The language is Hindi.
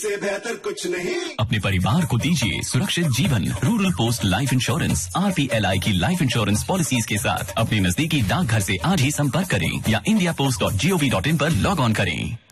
से बेहतर कुछ नहीं। अपने परिवार को दीजिए सुरक्षित जीवन। Rural post life insurance RPLI की लाइफ इंश्योरेंस पॉलिसीज के साथ अपने नजदीकी डाकघर से आज ही संपर्क करें या indiapost.gov.in पर लॉग ऑन करें।